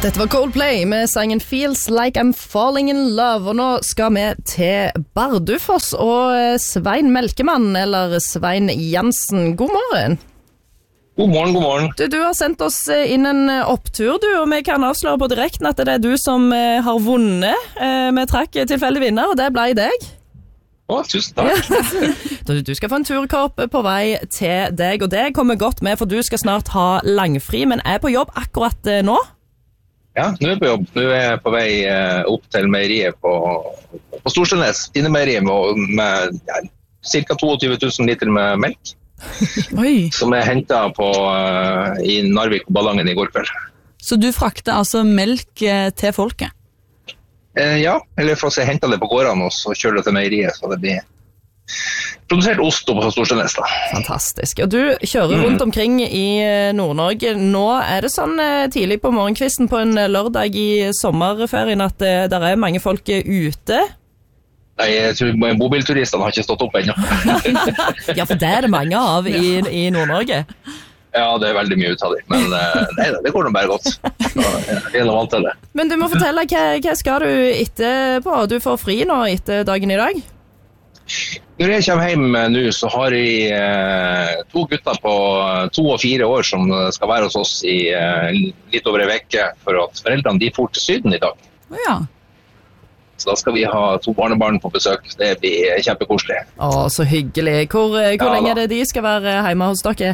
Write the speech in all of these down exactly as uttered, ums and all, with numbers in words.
Dette var Coldplay med sangen Feels Like I'm Falling in Love, og nå skal vi til Bardufoss og Svein Melkemann, eller Svein Jansen. God morgen. God morgen, god morgen. Du, du har sendt oss inn en opptur, du, og vi kan avsløre på direkten at det er du som har vunnet. Vi trakk tilfeldig vinner, og det ble deg. Å, tusen takk. Ja. Du skal få en turkopp på vei til deg, og det kommer godt med, for du skal snart ha langfri, men er på jobb akkurat nå? Ja, nå er jeg på jobb. Nå er jeg på vei opp til meieriet på, på Storstønes, dine meieriet, med, med ja, cirka tjueto tusen liter med melk. Oi. Som jeg hentet på, uh, i Narvik på Ballangen i går kveld. Så du frakter altså melk til folket? Eh, ja, eller for å si, jeg hentet det på gårdene og så kjører det til meieriet, så det blir produsert ost på Storstønes da. Fantastisk. Og du kjører rundt omkring i Nord-Norge. Nå er det sånn tidlig på morgenkvisten på en lørdag i sommerferien at det der er mange folk ute. Nei, jeg tror mobilturistene har ikke stått opp ennå. Ja, for det er det mange av i, i Nord-Norge. Ja, det er veldig mye ut av det, men nei, det går nå bare godt. Jeg er vant til det. Men du må fortelle, hva, hva skal du etterpå? Du får fri nå etter dagen i dag? Når jeg kommer hjem nå, så har jeg eh, to gutter på to og fire år som skal være hos oss i eh, litt over en veke, for at foreldrene de får til Syden i dag. Ja. Så da skal vi ha to barnebarn på besøk. Det blir kjempekoselig. Å, så hyggelig. Hvor, hvor ja, lenge er det de skal være hjemme hos dere?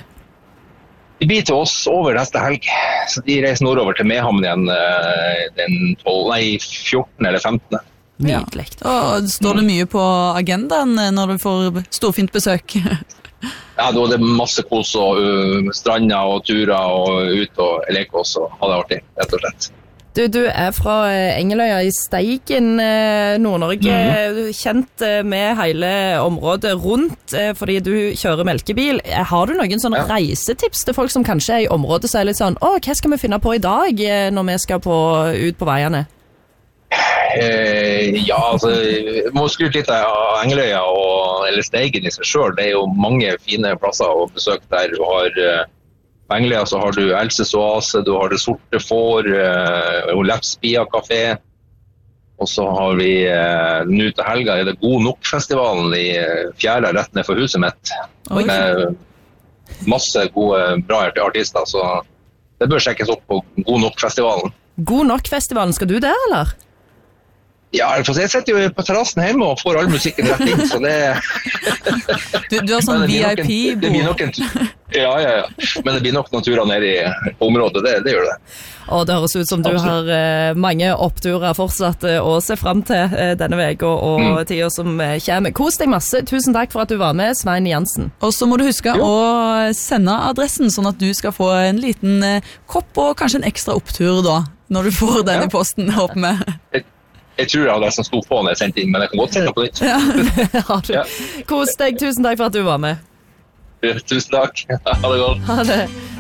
De blir til oss over neste helg, så de reiser nordover til Mehamn igjen eh, den tolvte, nei, fjortende eller femtende. Nydelig. Ja. Og står det mye på agendaen når du får storfint besøk? Ja, da er det masse kos og uh, strander og turer og ut og leke oss og ha det artig, rett og slett. Du, du er fra Engeløya i Steigen, Nord-Norge, mm. kjent med hele området rundt, fordi du kjører melkebil. Har du noen sånne ja. reisetips til folk som kanskje er i området, så er litt sånn, å, hva skal vi finne på i dag når vi skal på, ut på veiene? Eh, ja, altså, jeg må skryte litt av Engeløya og, eller Steigen i seg selv. Det er jo mange fine plasser å besøke der. Du har uh, på Engeløya så har du Elses Oase, du har det Sorte Får, uh, Lepspia Café, og så har vi uh, nå til helga er det God Nok-festivalen i uh, Fjæra rett ned for huset mitt. Oi. Med masse gode, bra artister, så det bør sjekkes opp på God Nok-festivalen. God Nok-festivalen, skal du der, eller? Ja, for jeg sitter jo på terrassen hjemme og får all musikken rett inn, så det... Du, du har sånn V I P-bord. Det blir nok en... Ja, ja, ja. Men det blir nok noen turer nede i området, det, det gjør det. Og det høres ut som du Absolutt. har eh, mange oppturer fortsatt eh, å se frem til eh, denne veka og mm. tida som eh, kommer. Kos deg masse. Tusen takk for at du var med, Svein Jansen. Og så må du huske jo. å sende adressen, sånn at du skal få en liten eh, kopp og kanskje en ekstra opptur da, når du får den ja. i posten, håper vi. Jeg, jeg tror jeg hadde det som stod på når jeg sendte inn, men jeg kan godt sende på nytt. Ja. ja. Kos deg. Tusen takk for at du var med. Tusen takk. Ha det godt. Ha det.